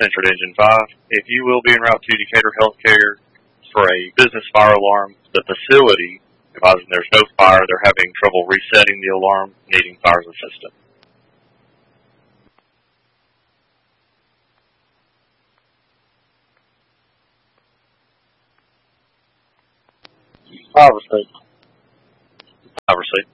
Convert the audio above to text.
Central Engine 5. If you will be en route to Decatur Healthcare for a business fire alarm, the facility advising there's no fire, they're having trouble resetting the alarm, needing fire's assistance. I'll receive. I received.